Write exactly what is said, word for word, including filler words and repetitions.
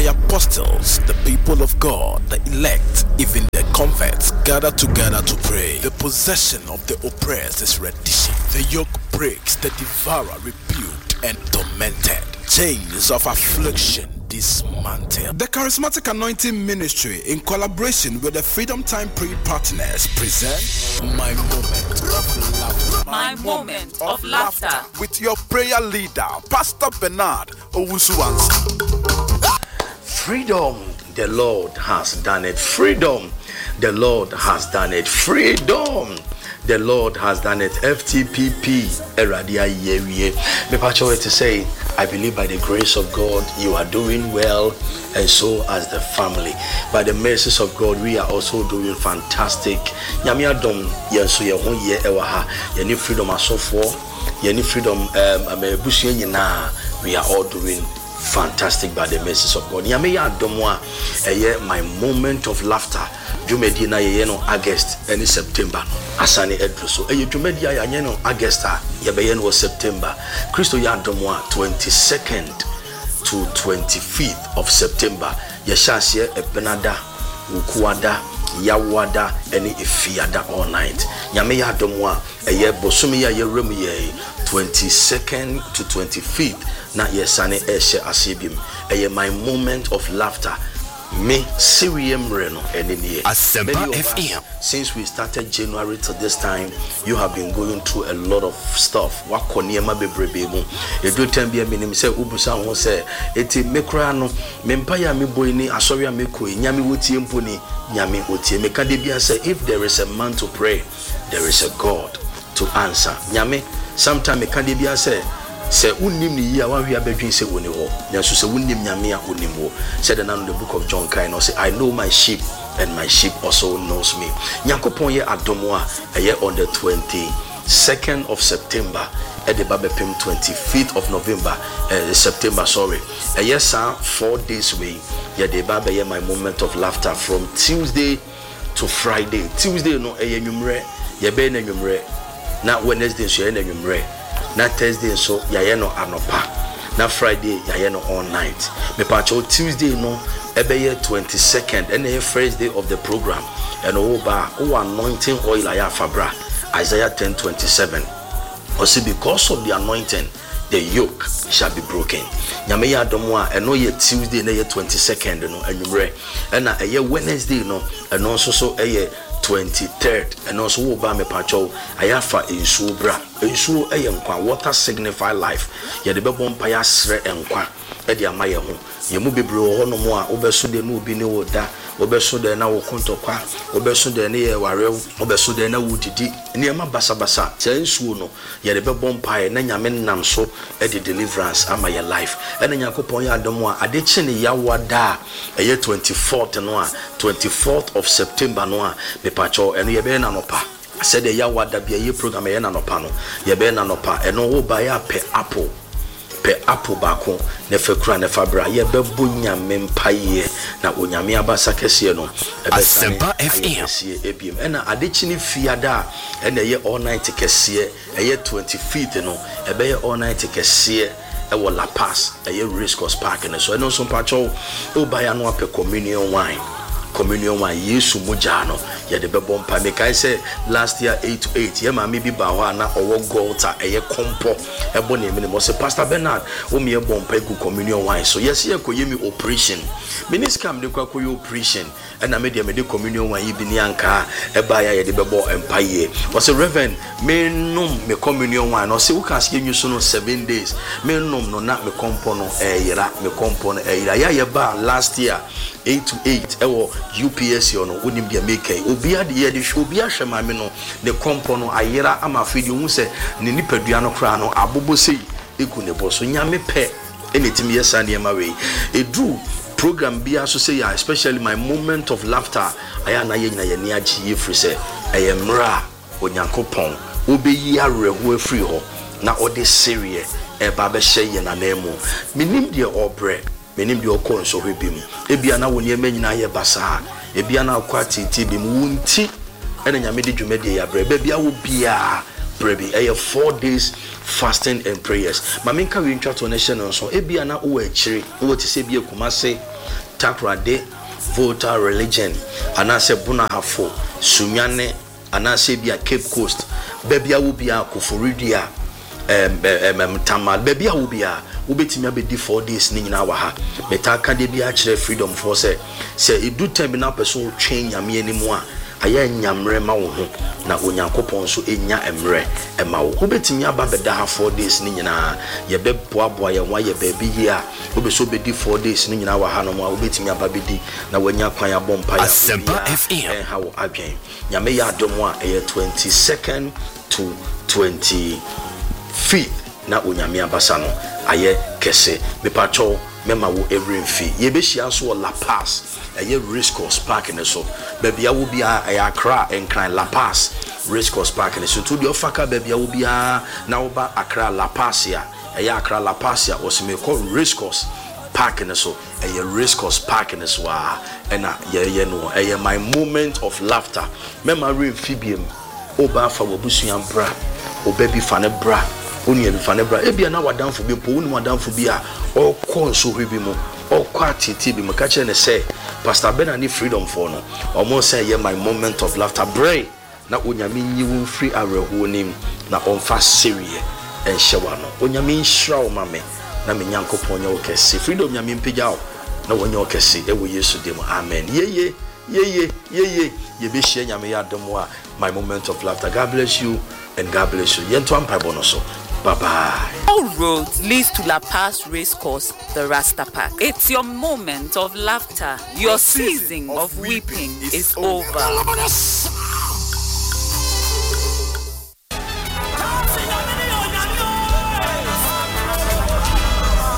apostles, the people of God, the elect, even the converts gather together to pray. The possession of the oppressed is reddition. The yoke breaks, the devourer rebuked and tormented. Chains of affliction dismantled. The Charismatic Anointing Ministry, in collaboration with the Freedom Time Prayer Partners, present My Moment of Laughter. My Moment of Laughter. With your prayer leader, Pastor Bernard Owusu-Ansah. Freedom, the Lord has done it. Freedom, the Lord has done it. Freedom, the Lord has done it. F T P P, Eradia Yewie. Me pacho to say, I believe by the grace of God, you are doing well, and so as the family. By the mercies of God, we are also doing fantastic. Nyame adom, yenso ye ho ye ewa ha. Ye ni freedom asofo, ye ni freedom um amebusu nyina. We are all doing fantastic by the mercies of God. Nyame ya adom a eye my moment of laughter. Jumedi na ye no August and September. Asane edruso. Eye jumedi ya ye no August a ye be ye no September. Christo ya adom a twenty-second to twenty-fifth of September. Ye shanse ebenada, ukuada, yawada, eni ifiada all night. Nyame ya adom a eye bosumi ya ye remu ye twenty-second to twenty-fifth. Na yesane eshe asibim. Eye my moment of laughter. Me Sirium Reno and in the Asempa F M. Since we started January to this time, you have been going through a lot of stuff. Wakoniema bebrebe. You do ten be a minimum say ubusa won say eti mekra no mempaya me boy ni asoria mekoi nyame wotie mponi nyame otie meka de bia say if there is a man to pray, there is a God to answer. Nyame sometime meka de bia say say unim ni ya wan hia bedwin say woni ho nyanso say unim nyame a unim ho said in the book of John kind or say I know my sheep and my sheep also knows me. Nyankopon ye adomo a eye on the twenty-second of September at the Babepim twenty-fifth of November uh, September sorry eye sa four days way ye the Baba ye my moment of laughter from Tuesday to Friday. Tuesday no eye nwumre ye be na nwumre na Wednesday so ye na nwumre na Thursday so yaye no anopa na Friday yaye no all night me pacho Tuesday no ebeye twenty-second and the first day of the program and oba o anointing oil aya fabra Isaiah ten twenty-seven or see because of the anointing the yoke shall be broken. Nyame ya domo a eno ye Tuesday na ye twenty-second no anwumre and na eye Wednesday no eno so so eye twenty-third and also wo ba me pacho ayafa ensuo bra ensuo eye nkwa water signify life ye de bebo mpa ya sre enkwa e de amaye ho ye mu bebre ho no mo a obeso de na obi ne wo da obeso de na wo kontokwa obeso de ne ye warew obeso de na wo didi ne ma basa basa che ensuo no ye de bebo mpa ye na nyame nam so e de deliverance ama ye life e na yakopon ya adomo a ade chi ne ya wada eye twenty-fourth no a twenty-fourth of September no a me pacho eno ye be na nopa said the ya wada bia ye program ye na nopa no ye be na nopa eno wo ba ya pe apple pe apple bako ne fekura ne fabra ye be bunyame mpaye na onyame abasa kese no Asempa F M ebiem ena adechi ne fiada ena ye all night kese ye twenty-fifth no e be ye all night kese e wo La Paz e ye Race Course Park ne so eno so pacho o ba ya no ape communion wine communion wa Yesu mujano ye de bebo mpa me kai say last year eight to eight ye ma me bi ba ho na owo golta eye kompo ebo na emi mo say Pastor Bernard o me e bo mpa ku communion wine so yes ye ko ye mi operation miniscam de kwa ko ye operation and na me de me de communion wine bi ni anka e ba ya ye de bebo mpa ye o say Reverend me num me communion wine no say wo kan say nyu so no seven days me num no na me kompo no e yira me kompo no e yira ya ye ba last year eight to eight ewo U P S yo no wonim dia make obi ade ye de obi ahwe ma me no ne kompo no ayera ama fidi hu se ne nipadua no kra no abobo sei eku ne boso nyame pe enetimi yesa ne ma we edu program bia so say especially my moment of laughter aya na ye nyina ye ne agi ye free se eyemra onyankopon obeyi areho afri ho na ode serie e ba be hye ye na nemu minim de obre menim de okon so hwebim ebia na woni emanyina ye basa ebia na akwati ti bim wunti ena nyame de dwumade ya bre bia wo bia brebi eh four days fasting and prayers maminka we ntwa to nation so ebia na wo akire wo ti se bia kumase takrade voter religion anase buna hafo sunyane anase bia Cape Coast baby a wo bia Koforidua em em tamal baby a wo bia wo betimi abedi four days ni nyina wa ha betaka de bia kire freedom for say say edu time na person twen nyame animu a aya nyamre ma wo ho na onyankopon so enya emre ema wo betimi aba beda ha four days ni nyina ye beboaboa ye wa ye baby ya wo be so bedi four days ni nyina wa ha no mo wo betimi aba bedi na wanya kwan ya bompa ya Asempa F M ha wo adwen nyame ya adom a ye twenty-second to twenty-fifth na onyame abasa no aye kese mepacho mema wo every fee ye be hia so La Paz aye Race Course Park ne so baby a wo bia aye Accra enkran La Paz Race Course Park ne so to the ofaka baby a wo bia na wo ba Accra La Paz ya aye Accra La Paz ya wo se me call Race Course Park ne so aye Race Course Park ne so a na ye ye no aye my moment of laughter mema re fibiem oba fa wo busuan bra obabi fa ne bra oni e fa ne bra e bia na wadanfo bi po oni wadanfo bi a o konso hwe bi mu o kwatiti bi mu ka che ne say Pastor Benani freedom for no omo say ye my moment of laughter bray na onyame nyi wo free areho nim na onfa serie en hyewa no onyame nhira wo mame na me nyankopon nya wo kese freedom nyame mpegya wo na wonya wo kese e wo Yesu dem amen yeye yeye yeye ye be hye nyame ya dom a my moment of laughter. God bless you and God bless you. Yento ampa bonoso. Bye bye. All roads leads to La Paz Race Course, the Rasta Park. It's your moment of laughter. Your season of weeping is over.